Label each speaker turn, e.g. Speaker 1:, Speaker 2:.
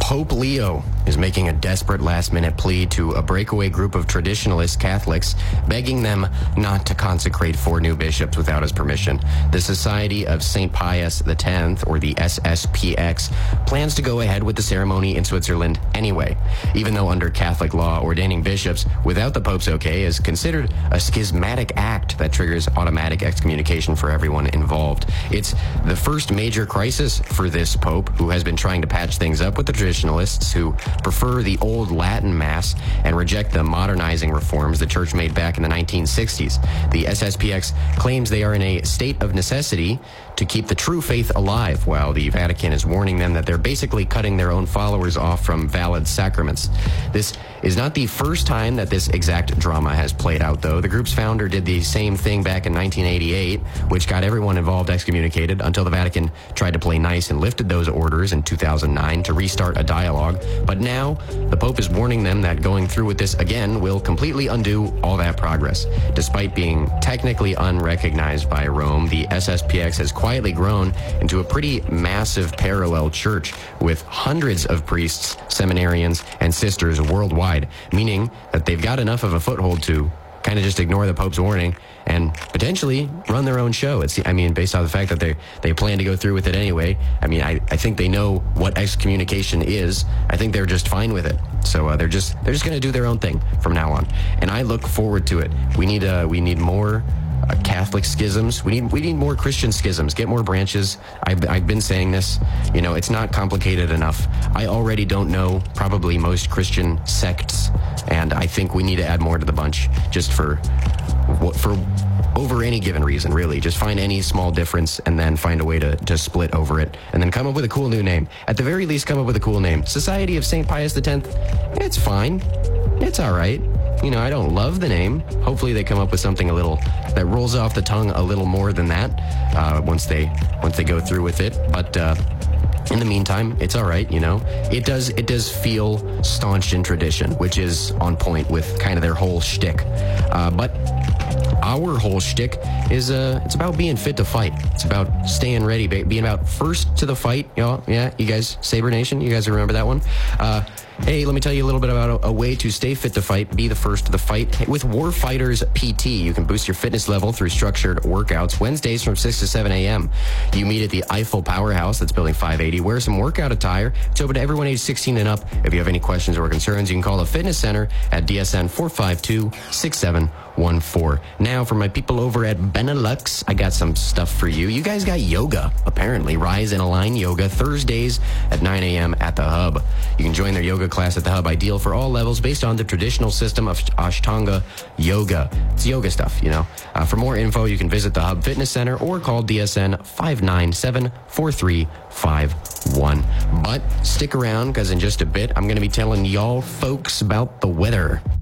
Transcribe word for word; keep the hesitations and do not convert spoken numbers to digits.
Speaker 1: Pope Leo is making a desperate last-minute plea to a breakaway group of traditionalist Catholics, begging them not to consecrate four new bishops without his permission. The Society of Saint Pius the tenth, or the S S P X, plans to go ahead with the ceremony in Switzerland anyway, even though under Catholic law, ordaining bishops without the Pope's okay is considered a schismatic act that triggers automatic excommunication for everyone involved. It's the first major crisis for this Pope, who has been trying to patch things up with the traditionalists who prefer the old Latin Mass and reject the modernizing reforms the Church made back in the nineteen sixties. The S S P X claims they are in a state of necessity to keep the true faith alive, while the Vatican is warning them that they're basically cutting their own followers off from valid sacraments. This is not the first time that this exact drama has played out, though. The group's founder did the same thing back in nineteen eighty-eight, which got everyone involved excommunicated until the Vatican tried to play nice and lifted those orders in two thousand nine to restart a dialogue. But now, the Pope is warning them that going through with this again will completely undo all that progress. Despite being technically unrecognized by Rome, the S S P X has quietly grown into a pretty massive parallel church with hundreds of priests, seminarians, and sisters worldwide, meaning that they've got enough of a foothold to kind of just ignore the Pope's warning and potentially run their own show. It's, I mean, based on the fact that they they plan to go through with it anyway. I mean, I, I think they know what excommunication is. I think they're just fine with it. So uh, they're just they're just going to do their own thing from now on, and I look forward to it. We need uh, we need more Uh, Catholic schisms. We need we need more Christian schisms. Get more branches. I've, I've been saying this. You know, it's not complicated enough. I already don't know probably most Christian sects, and I think we need to add more to the bunch just for for over any given reason, really. Just find any small difference and then find a way to, to split over it, and then come up with a cool new name. At the very least, come up with a cool name. Society of Saint Pius the tenth, it's fine. It's all right. You know, I don't love the name. Hopefully they come up with something a little that rolls off the tongue a little more than that uh, once they once they go through with it. But uh, in the meantime, it's all right. You know, it does it does feel staunched in tradition, which is on point with kind of their whole shtick. Uh, but our whole shtick is uh, it's about being fit to fight. It's about staying ready, being about first to the fight. You know, yeah, you guys, Saber Nation, you guys remember that one? Uh, Hey, let me tell you a little bit about a, a way to stay fit to fight, be the first to the fight. With Warfighters P T, you can boost your fitness level through structured workouts Wednesdays from six to seven a.m. You meet at the Eiffel Powerhouse that's building five eighty. Wear some workout attire. It's open to everyone age sixteen and up. If you have any questions or concerns, you can call the fitness center at D S N four five two, six seven one four. Now, for my people over at Benelux, I got some stuff for you. You guys got yoga, apparently. Rise and Align Yoga, Thursdays at nine a.m. at the Hub. You can join their yoga class at the Hub, ideal for all levels, based on the traditional system of Ashtanga yoga. It's yoga stuff, you know. Uh, for more info, you can visit the Hub Fitness Center or call D S N five nine seven, four three five one. But stick around, because in just a bit, I'm going to be telling y'all folks about the weather.